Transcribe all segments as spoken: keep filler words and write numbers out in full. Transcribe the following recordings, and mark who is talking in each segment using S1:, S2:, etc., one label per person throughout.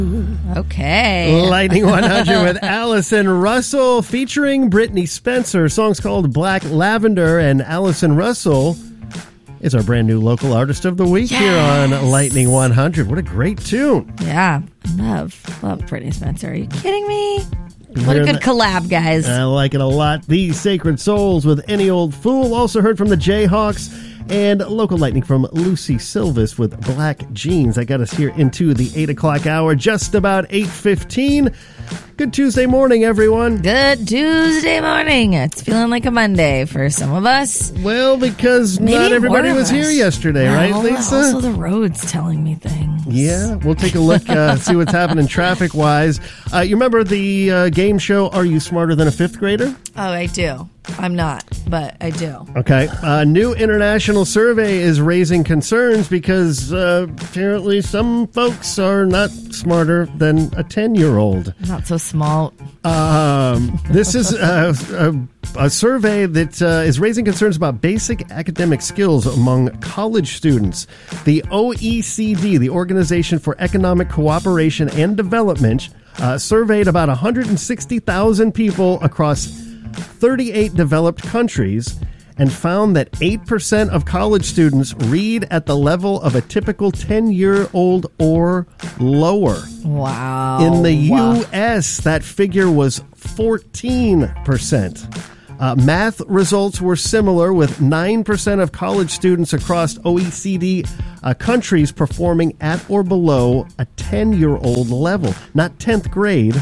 S1: Okay.
S2: Lightning one hundred with Allison Russell featuring Brittany Spencer. Song's called Black Lavender, and Allison Russell is our brand new local artist of the week
S1: yes.
S2: here on Lightning one hundred. What a great tune.
S1: Yeah. Love, love Brittany Spencer. Are you kidding me? What a good collab, guys.
S2: I like it a lot. The Sacred Souls with Any Old Fool. Also heard from the Jayhawks. And local lightning from Lucy Silvis with Black Jeans. That got us here into the eight o'clock hour, just about eight fifteen. Good Tuesday morning, everyone.
S1: Good Tuesday morning. It's feeling like a Monday for some of us.
S2: Well, because
S1: Maybe
S2: not everybody was
S1: us.
S2: here yesterday,
S1: no,
S2: right, Lisa?
S1: Also, the road's telling me things.
S2: Yeah, we'll take a look, uh, see what's happening traffic-wise. Uh, you remember the uh, game show, Are You Smarter Than a Fifth Grader?
S1: Oh, I do. I'm not, but I do.
S2: Okay. A new international survey is raising concerns because uh, apparently some folks are not smarter than a ten-year-old.
S1: Not so small.
S2: Um, this is a, a, a survey that uh, is raising concerns about basic academic skills among college students. The O E C D, the Organization for Economic Cooperation and Development, uh, surveyed about one hundred sixty thousand people across thirty-eight developed countries and found that eight percent of college students read at the level of a typical ten-year-old or lower.
S1: Wow.
S2: In the
S1: wow.
S2: U S, that figure was fourteen percent. Uh, math results were similar, with nine percent of college students across O E C D uh, countries performing at or below a ten-year-old level. Not tenth grade,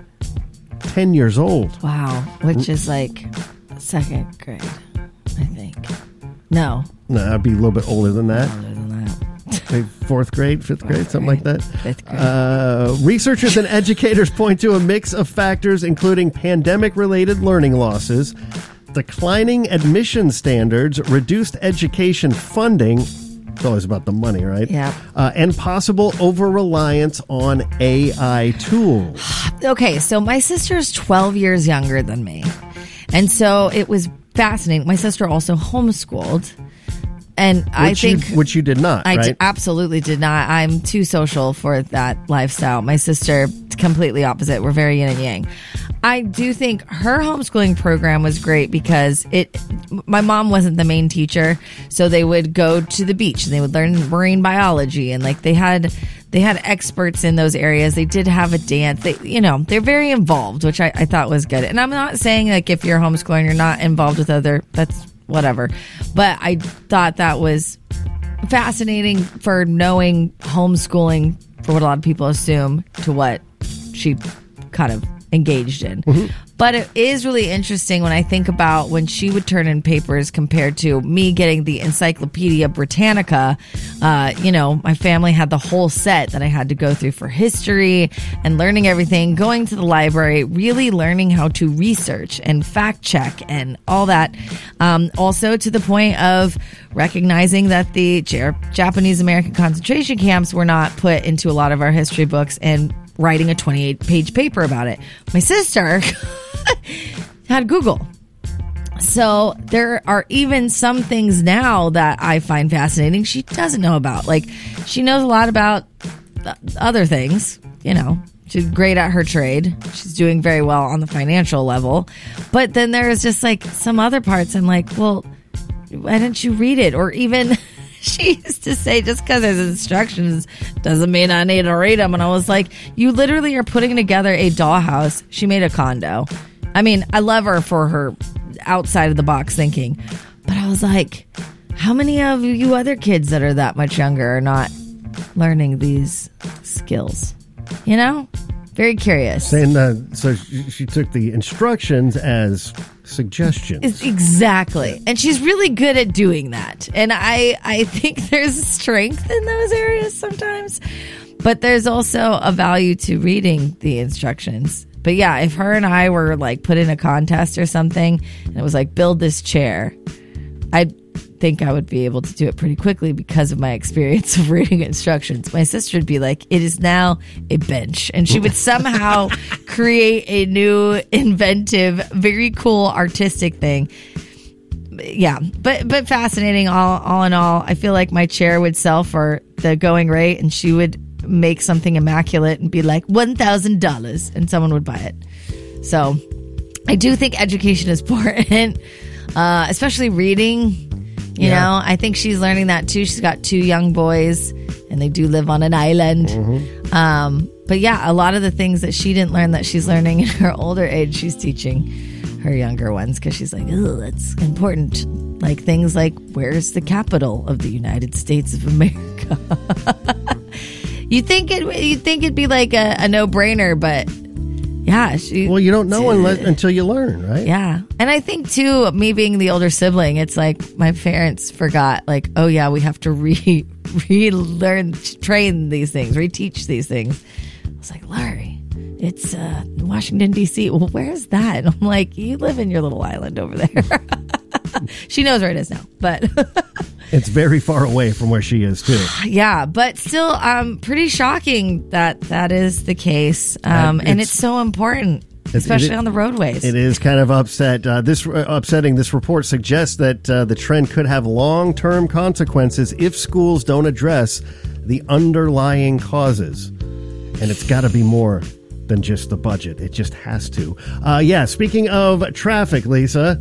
S2: ten years old.
S1: Wow. Which is like second grade, I think. No.
S2: No, that'd be a little bit older than that.
S1: Older than that.
S2: Say fourth grade, fifth
S1: Fourth
S2: grade, something
S1: grade,
S2: like that.
S1: Fifth grade.
S2: Uh, researchers and educators point to a mix of factors, including pandemic-related learning losses, declining admission standards, reduced education funding. It's always about the money, right?
S1: Yeah.
S2: Uh, and possible over-reliance on A I tools.
S1: Okay, so my sister's twelve years younger than me. And so it was fascinating. My sister also homeschooled. And I
S2: which
S1: think...
S2: You, which you did not,
S1: I
S2: right?
S1: d- absolutely did not. I'm too social for that lifestyle. My sister, completely opposite. We're very yin and yang. I do think her homeschooling program was great because it. My mom wasn't the main teacher, so they would go to the beach and they would learn marine biology, and like they had they had experts in those areas. They did have a dance. They, you know, they're very involved, which I, I thought was good. And I'm not saying like if you're homeschooling, you're not involved with other. That's whatever. But I thought that was fascinating for knowing homeschooling for what a lot of people assume to what she kind of engaged in. Mm-hmm. But it is really interesting when I think about when she would turn in papers compared to me getting the Encyclopedia Britannica. Uh, you know, my family had the whole set that I had to go through for history and learning everything, going to the library, really learning how to research and fact check and all that. Um, also to the point of recognizing that the Japanese American concentration camps were not put into a lot of our history books and writing a twenty-eight page paper about it. My sister had Google. So there are even some things now that I find fascinating she doesn't know about. Like, she knows a lot about other things, you know. She's great at her trade. She's doing very well on the financial level. But then there's just like some other parts I'm like, well, why didn't you read it? Or even... She used to say, just because there's instructions doesn't mean I need to read them. And I was like, you literally are putting together a dollhouse. She made a condo. I mean, I love her for her outside of the box thinking. But I was like, how many of you other kids that are that much younger are not learning these skills? You know? Very curious.
S2: Saying uh, so she, she took the instructions as suggestions.
S1: Exactly. And she's really good at doing that. And I, I think there's strength in those areas sometimes. But there's also a value to reading the instructions. But yeah, if her and I were like put in a contest or something and it was like build this chair, I'd think I would be able to do it pretty quickly because of my experience of reading instructions. My sister would be like, it is now a bench. And she would somehow create a new, inventive, very cool, artistic thing. Yeah, but but fascinating all, all in all. I feel like my chair would sell for the going rate and she would make something immaculate and be like one thousand dollars and someone would buy it. So I do think education is important, uh, especially reading. You yeah. know, I think she's learning that too. She's got two young boys and they do live on an island. Mm-hmm. Um, but yeah, a lot of the things that she didn't learn that she's learning in her older age, she's teaching her younger ones because she's like, oh, that's important. Like things like, where's the capital of the United States of America? you think it? You think it'd be like a, a no-brainer, but yeah. She,
S2: well, you don't know unless, until you learn, right?
S1: Yeah. And I think, too, me being the older sibling, it's like my parents forgot, like, oh, yeah, we have to re relearn, train these things, reteach these things. I was like, Larry, it's uh, Washington, D C Well, where's that? And I'm like, you live in your little island over there. She knows where it is now, but...
S2: It's very far away from where she is, too.
S1: Yeah, but still, um, pretty shocking that that is the case. Um, uh, it's, and it's so important, especially it, it, on the roadways.
S2: It is kind of upset. Uh, this uh, upsetting. This report suggests that uh, the trend could have long-term consequences if schools don't address the underlying causes. And it's got to be more than just the budget. It just has to. Uh, yeah, speaking of traffic, Lisa...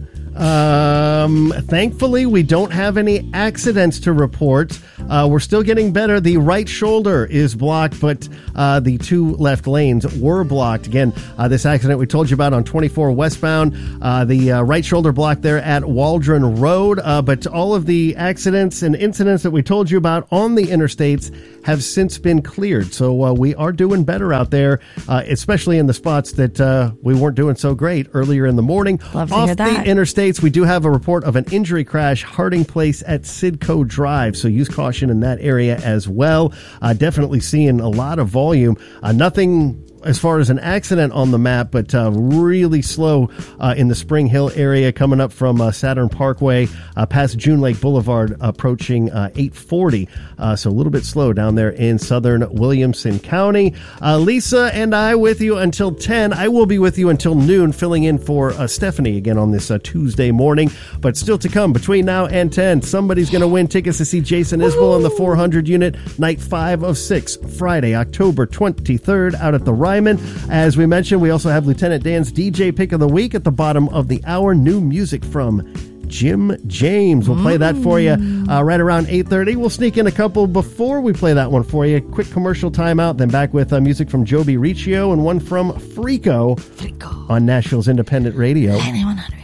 S2: Um, thankfully, we don't have any accidents to report. Uh, we're still getting better. The right shoulder is blocked, but uh, the two left lanes were blocked. Again, uh, this accident we told you about on twenty-four westbound, uh, the uh, right shoulder blocked there at Waldron Road. Uh, but all of the accidents and incidents that we told you about on the interstates have since been cleared. So uh, we are doing better out there, uh, especially in the spots that uh, we weren't doing so great earlier in the morning.
S1: Love to
S2: Off
S1: hear that.
S2: the interstates, we do have a report of an injury crash, Harding Place at Sidco Drive. So use caution in that area as well. Uh, definitely seeing a lot of volume. Uh, nothing as far as an accident on the map, but uh, really slow uh, in the Spring Hill area coming up from uh, Saturn Parkway uh, past June Lake Boulevard approaching uh, eight forty. Uh, so a little bit slow down there in southern Williamson County. Uh, Lisa and I with you until ten. I will be with you until noon, filling in for uh, Stephanie again on this uh, Tuesday morning. But still to come between now and ten, somebody's going to win tickets to see Jason Isbell on the four hundred unit, night five of six, Friday, October twenty-third, out at the Ryman. As we mentioned, we also have Lieutenant Dan's D J Pick of the Week at the bottom of the hour. New music from Jim James. We'll play that for you uh, right around eight thirty. We'll sneak in a couple before we play that one for you. Quick commercial timeout, then back with uh, music from Joby Riccio and one from Frico, Frico. on Nashville's Independent Radio.
S1: ninety-one hundred.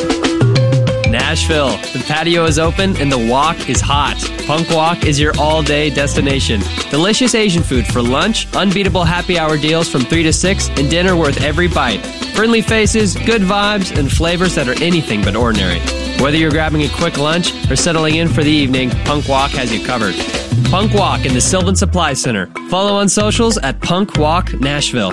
S3: Nashville. The patio is open and the walk is hot. Punk Walk is your all-day destination. Delicious Asian food for lunch, unbeatable happy hour deals from three to six, and dinner worth every bite. Friendly faces, good vibes, and flavors that are anything but ordinary. Whether you're grabbing a quick lunch or settling in for the evening, Punk Walk has you covered. Punk Walk in the Sylvan Supply Center. Follow on socials at Punk Walk Nashville.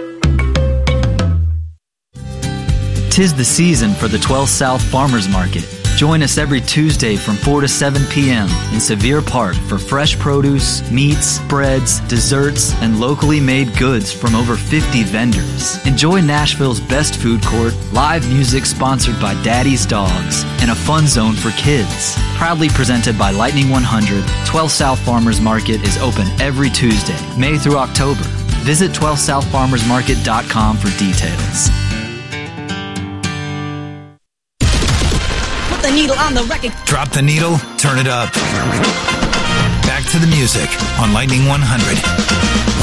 S4: 'Tis the season for the twelfth South Farmers Market. Join us every Tuesday from four to seven p.m. in Sevier Park for fresh produce, meats, breads, desserts, and locally made goods from over fifty vendors. Enjoy Nashville's best food court, live music sponsored by Daddy's Dogs, and a fun zone for kids. Proudly presented by Lightning one hundred, twelfth South Farmers Market is open every Tuesday, May through October. Visit twelfth south farmers market dot com for details.
S5: The needle on the record.
S6: Drop the needle, turn it up. Back to the music on Lightning one hundred.